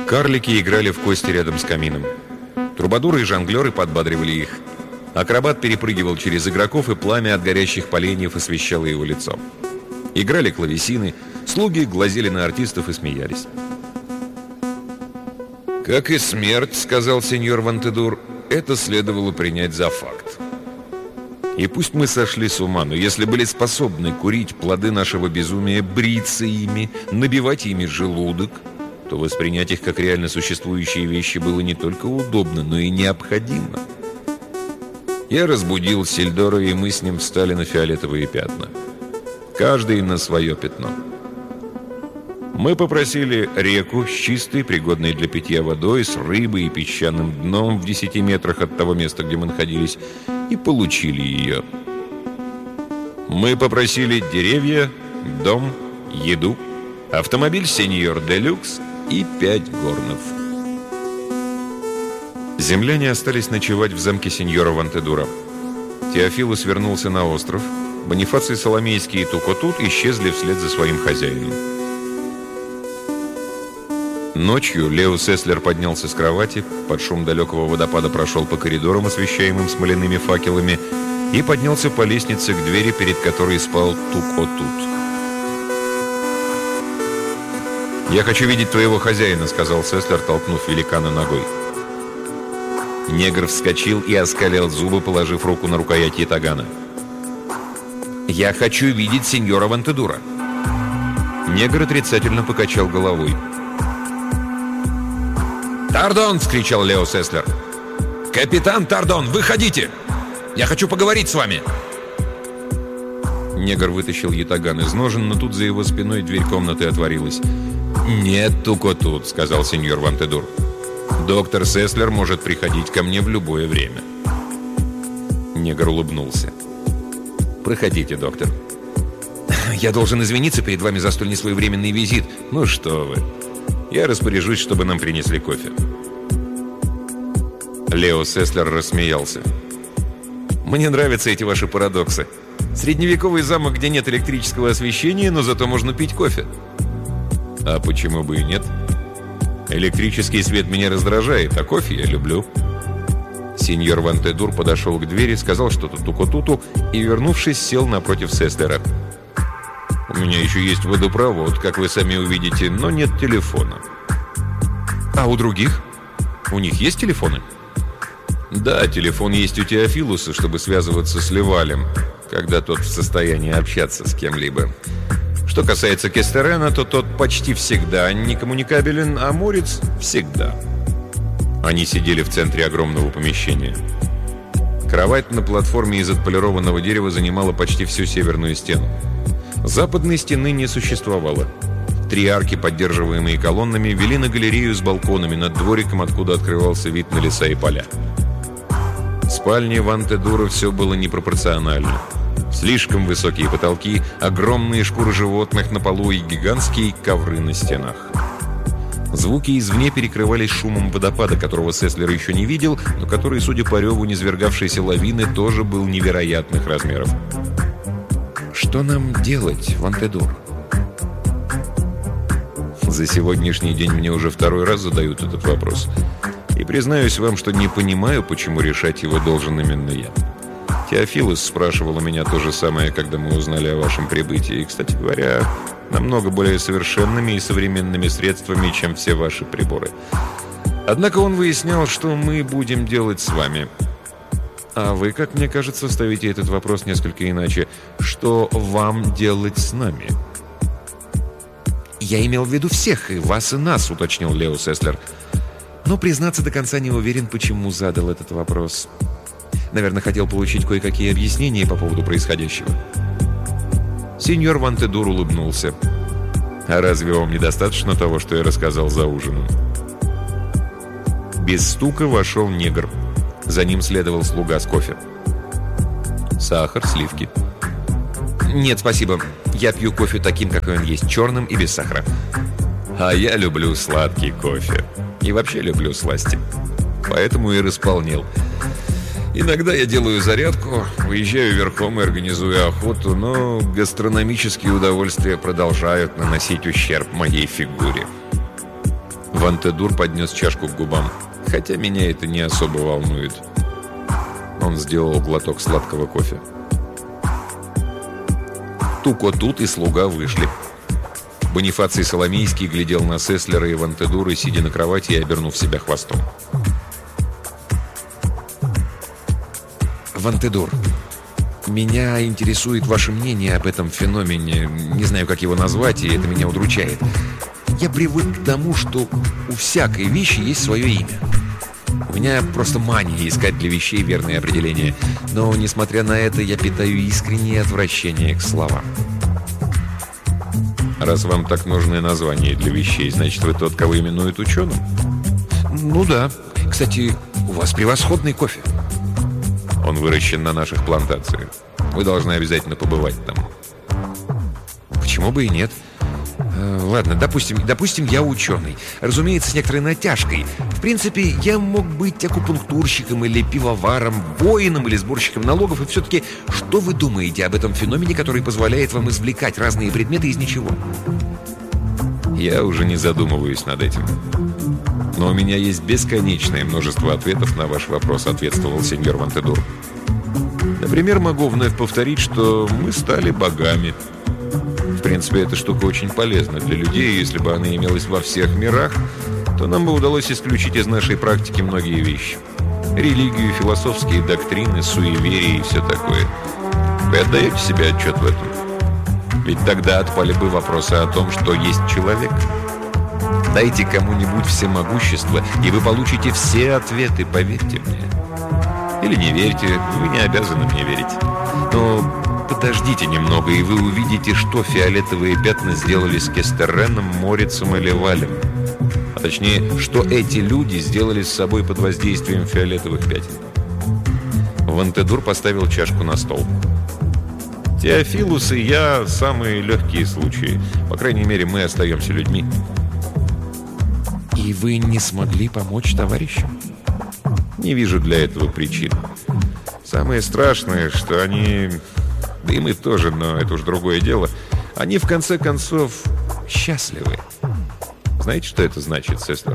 Карлики играли в кости рядом с камином. Трубадуры и жонглеры подбадривали их. Акробат перепрыгивал через игроков, и пламя от горящих поленьев освещало его лицо. Играли клавесины, слуги глазели на артистов и смеялись. «Как и смерть, — сказал сеньор Вантедур, — это следовало принять за факт. И пусть мы сошли с ума, но если были способны курить плоды нашего безумия, бриться ими, набивать ими желудок, то воспринять их как реально существующие вещи было не только удобно, но и необходимо. Я разбудил Сильдора, и мы с ним встали на фиолетовые пятна. Каждый на свое пятно. Мы попросили реку с чистой, пригодной для питья водой, с рыбой и песчаным дном в 10 метрах от того места, где мы находились, и получили ее. Мы попросили деревья, дом, еду, автомобиль «Сеньор Делюкс» и 5 горнов. Земляне остались ночевать в замке сеньора Вантедура. Теофилус вернулся на остров. Бонифаций Соломейский и Тукотут исчезли вслед за своим хозяином. Ночью Лео Сеслер поднялся с кровати, под шум далекого водопада прошел по коридорам, освещаемым смоляными факелами, и поднялся по лестнице к двери, перед которой спал Тукотут. «Я хочу видеть твоего хозяина», — сказал Сеслер, толкнув великана ногой. Негр вскочил и оскалил зубы, положив руку на рукоять ятагана. «Я хочу видеть сеньора Вантедура». Негр отрицательно покачал головой. «Тардон!» — вскричал Лео Сеслер. «Капитан Тардон, выходите! Я хочу поговорить с вами!» Негр вытащил ятаган из ножен, но тут за его спиной дверь комнаты отворилась. «Нет, Тукотут», — сказал сеньор Вантедур. «Доктор Сеслер может приходить ко мне в любое время». Негр улыбнулся. «Проходите, доктор». «Я должен извиниться перед вами за столь несвоевременный визит». «Ну что вы. Я распоряжусь, чтобы нам принесли кофе». Лео Сеслер рассмеялся. «Мне нравятся эти ваши парадоксы. Средневековый замок, где нет электрического освещения, но зато можно пить кофе». «А почему бы и нет? Электрический свет меня раздражает, а кофе я люблю». Сеньор Вантедур подошел к двери, сказал что-то Тукотуту и, вернувшись, сел напротив Сеслера. «У меня еще есть водопровод, как вы сами увидите, но нет телефона». «А у других? У них есть телефоны?» «Да, телефон есть у Теофилуса, чтобы связываться с Левалем, когда тот в состоянии общаться с кем-либо. Что касается Кестерена, то тот почти всегда некоммуникабелен, а Морец всегда». Они сидели в центре огромного помещения. Кровать на платформе из отполированного дерева занимала почти всю северную стену. Западной стены не существовало. 3 арки, поддерживаемые колоннами, вели на галерею с балконами над двориком, откуда открывался вид на леса и поля. В спальне Вантедура все было непропорционально. Слишком высокие потолки, огромные шкуры животных на полу и гигантские ковры на стенах. Звуки извне перекрывались шумом водопада, которого Сеслер еще не видел, но который, судя по реву низвергавшейся лавины, тоже был невероятных размеров. «Что нам делать, Вантедур?» За сегодняшний день мне уже 2-й раз задают этот вопрос. И признаюсь вам, что не понимаю, почему решать его должен именно я. Теофилус спрашивал у меня то же самое, когда мы узнали о вашем прибытии. И, кстати говоря, намного более совершенными и современными средствами, чем все ваши приборы. Однако он выяснял, что мы будем делать с вами. А вы, как мне кажется, ставите этот вопрос несколько иначе. Что вам делать с нами? «Я имел в виду всех, и вас, и нас», — уточнил Лео Сеслер. Но, признаться, до конца не уверен, почему задал этот вопрос. Наверное, хотел получить кое-какие объяснения по поводу происходящего. Сеньор Вантедур улыбнулся. «А разве вам недостаточно того, что я рассказал за ужином?» Без стука вошел негр. За ним следовал слуга с кофе. «Сахар, сливки». «Нет, спасибо. Я пью кофе таким, какой он есть, черным и без сахара». «А я люблю сладкий кофе. И вообще люблю сласти. Поэтому и располнел. Иногда я делаю зарядку, уезжаю верхом и организую охоту, но гастрономические удовольствия продолжают наносить ущерб моей фигуре». Вантедур поднес чашку к губам. Хотя меня это не особо волнует. Он сделал глоток сладкого кофе. Туко тут и слуга вышли. Бонифаций Соломейский глядел на Сеслера и Вантедура, сидя на кровати и обернув себя хвостом. «Вантедур, меня интересует ваше мнение об этом феномене. Не знаю, как его назвать, и это меня удручает. Я привык к тому, что у всякой вещи есть свое имя. У меня просто мания искать для вещей верные определения. Но, несмотря на это, я питаю искреннее отвращение к словам. Раз вам так нужны названия для вещей, значит, вы тот, кого именуют ученым? Ну да. Кстати, у вас превосходный кофе. Он выращен на наших плантациях. Вы должны обязательно побывать там. Почему бы и нет? Ладно, допустим, я ученый. Разумеется, с некоторой натяжкой. В принципе, я мог быть акупунктурщиком или пивоваром, воином или сборщиком налогов. И все-таки, что вы думаете об этом феномене, который позволяет вам извлекать разные предметы из ничего? Я уже не задумываюсь над этим. Но у меня есть бесконечное множество ответов на ваш вопрос, ответствовал сеньор Вантедур. Например, могу вновь повторить, что мы стали богами. В принципе, эта штука очень полезна для людей. Если бы она имелась во всех мирах, то нам бы удалось исключить из нашей практики многие вещи. Религию, философские доктрины, суеверия и все такое. Вы отдаете себе отчет в этом? Ведь тогда отпали бы вопросы о том, что есть человек. Дайте кому-нибудь всемогущество, и вы получите все ответы, поверьте мне. Или не верьте, вы не обязаны мне верить. Но подождите немного, и вы увидите, что фиолетовые пятна сделали с Кестереном, Морицем или Валем. А точнее, что эти люди сделали с собой под воздействием фиолетовых пятен. Вантедур поставил чашку на стол. Теофилус и я – самые легкие случаи. По крайней мере, мы остаемся людьми. И вы не смогли помочь товарищам? Не вижу для этого причин. Самое страшное, что они... Да и мы тоже, но это уж другое дело. Они, в конце концов, счастливы. Знаете, что это значит, сестра?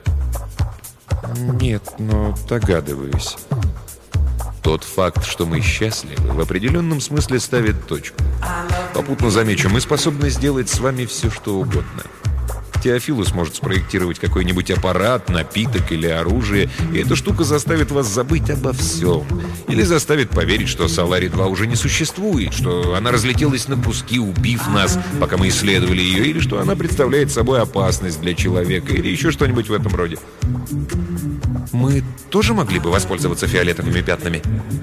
Нет, но догадываюсь. Тот факт, что мы счастливы, в определенном смысле ставит точку. Попутно замечу, мы способны сделать с вами все, что угодно. Теофилус может спроектировать какой-нибудь аппарат, напиток или оружие, и эта штука заставит вас забыть обо всем. Или заставит поверить, что Солари-2 уже не существует, что она разлетелась на куски, убив нас, пока мы исследовали ее, или что она представляет собой опасность для человека, или еще что-нибудь в этом роде. Мы тоже могли бы воспользоваться фиолетовыми пятнами?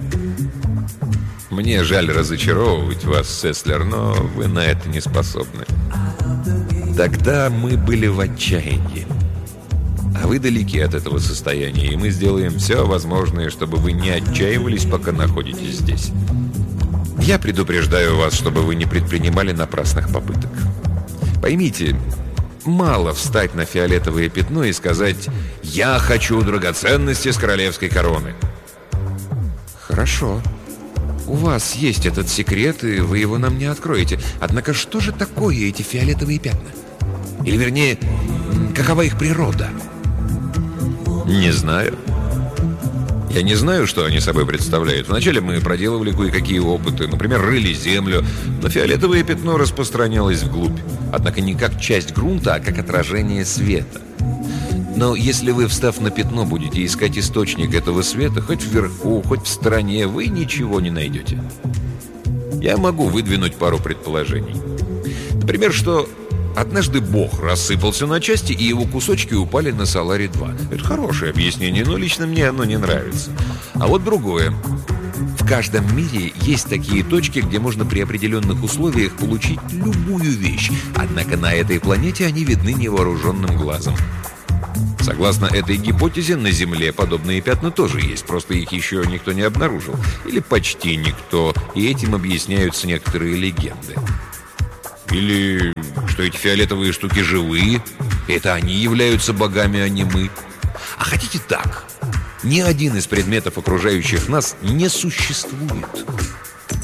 Мне жаль разочаровывать вас, Сеслер, но вы на это не способны. Тогда мы были в отчаянии. А вы далеки от этого состояния, и мы сделаем все возможное, чтобы вы не отчаивались, пока находитесь здесь. Я предупреждаю вас, чтобы вы не предпринимали напрасных попыток. Поймите, мало встать на фиолетовое пятно и сказать «Я хочу драгоценности с королевской короны». Хорошо. У вас есть этот секрет, и вы его нам не откроете. Однако что же такое эти фиолетовые пятна? Или, вернее, какова их природа? Не знаю. Я не знаю, что они собой представляют. Вначале мы проделывали кое-какие опыты. Например, рыли землю. Но фиолетовое пятно распространялось вглубь. Однако не как часть грунта, а как отражение света. Но если вы, встав на пятно, будете искать источник этого света, хоть вверху, хоть в стороне, вы ничего не найдете. Я могу выдвинуть пару предположений. Например, что однажды Бог рассыпался на части, и его кусочки упали на Солари-2. Это хорошее объяснение, но лично мне оно не нравится. А вот другое. В каждом мире есть такие точки, где можно при определенных условиях получить любую вещь. Однако на этой планете они видны невооруженным глазом. Согласно этой гипотезе, на Земле подобные пятна тоже есть, просто их еще никто не обнаружил. Или почти никто, и этим объясняются некоторые легенды. Или что эти фиолетовые штуки живые, это они являются богами, а не мы. А хотите так? Ни один из предметов, окружающих нас, не существует.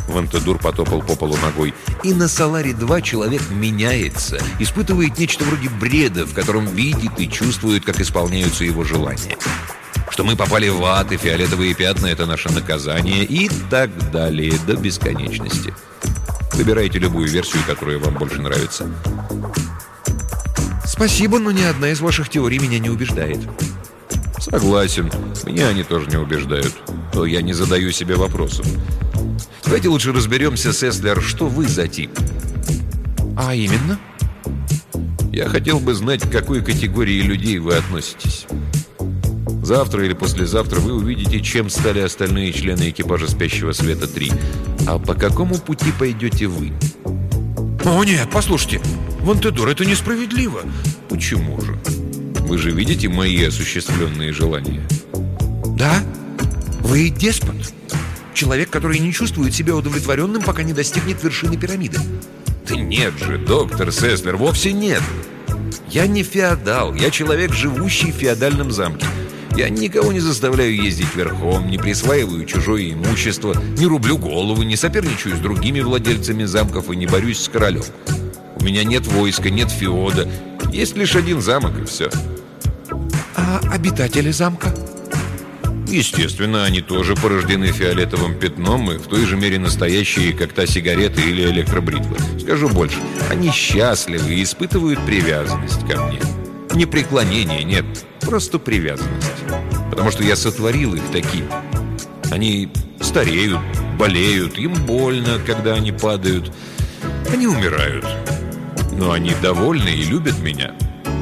Вантедур потопал по полу ногой. «И на Соларе-2 человек меняется, испытывает нечто вроде бреда, в котором видит и чувствует, как исполняются его желания. Что мы попали в ад, и фиолетовые пятна — это наше наказание, и так далее до бесконечности. Выбирайте любую версию, которая вам больше нравится». «Спасибо, но ни одна из ваших теорий меня не убеждает». «Согласен. Меня они тоже не убеждают. Но я не задаю себе вопросов. Давайте лучше разберемся, Сеслер, что вы за тип». «А именно?» «Я хотел бы знать, к какой категории людей вы относитесь. Завтра или послезавтра вы увидите, чем стали остальные члены экипажа «Спящего света-3». А по какому пути пойдете вы?» «О, нет, послушайте, Вантедур, это несправедливо». «Почему же? Вы же видите мои осуществленные желания?» «Да, вы деспот. Человек, который не чувствует себя удовлетворенным, пока не достигнет вершины пирамиды». «Да нет же, доктор Сеслер, вовсе нет. Я не феодал, я человек, живущий в феодальном замке. Я никого не заставляю ездить верхом, не присваиваю чужое имущество, не рублю голову, не соперничаю с другими владельцами замков и не борюсь с королем. У меня нет войска, нет феода, есть лишь один замок и все». «А обитатели замка?» «Естественно, они тоже порождены фиолетовым пятном и в той же мере настоящие, как та сигарета или электробритва. Скажу больше, они счастливы и испытывают привязанность ко мне. Не преклонение, нет, просто привязанность. Потому что я сотворил их такими. Они стареют, болеют, им больно, когда они падают. Они умирают. Но они довольны и любят меня».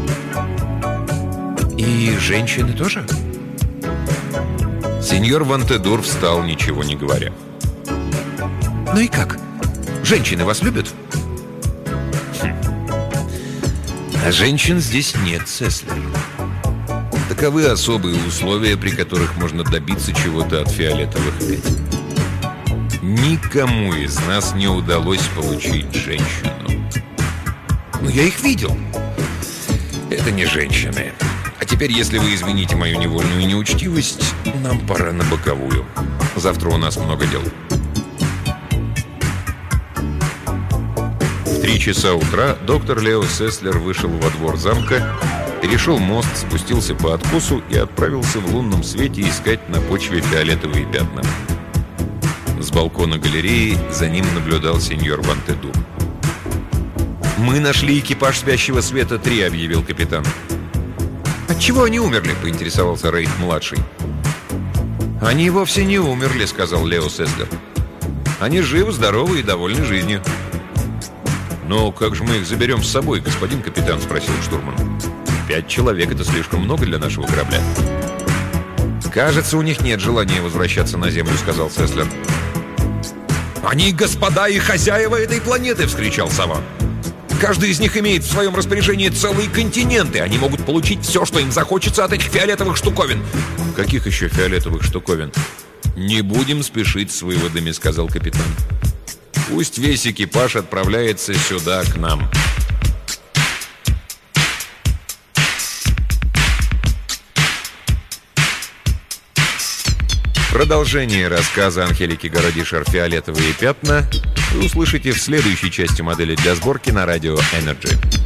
«И женщины тоже?» Сеньор Вантедур встал, ничего не говоря. «Ну и как? Женщины вас любят?» «А женщин здесь нет, Сеслер. Таковы особые условия, при которых можно добиться чего-то от фиолетовых пятен. Никому из нас не удалось получить женщину». «Но я их видел». «Это не женщины. А теперь, если вы извините мою невольную неучтивость, нам пора на боковую. Завтра у нас много дел». В 3 часа утра доктор Лео Сеслер вышел во двор замка, перешел мост, спустился по откосу и отправился в лунном свете искать на почве фиолетовые пятна. С балкона галереи за ним наблюдал сеньор Вантедур. «Мы нашли экипаж «Спящего света-3», — объявил капитан. «Отчего они умерли?» — поинтересовался Рейд-младший. «Они вовсе не умерли», — сказал Лео Сеслер. «Они живы, здоровы и довольны жизнью». «Но как же мы их заберем с собой, господин капитан?» — спросил штурман. 5 человек — это слишком много для нашего корабля». «Кажется, у них нет желания возвращаться на Землю», — сказал Сеслер. «Они господа и хозяева этой планеты!» — вскричал Саван. «Каждый из них имеет в своем распоряжении целые континенты. Они могут получить все, что им захочется от этих фиолетовых штуковин». «Каких еще фиолетовых штуковин?» «Не будем спешить с выводами», — сказал капитан. «Пусть весь экипаж отправляется сюда, к нам». Продолжение рассказа Анхелики Городишер «Фиолетовые пятна» вы услышите в следующей части модели для сборки на радио Energy.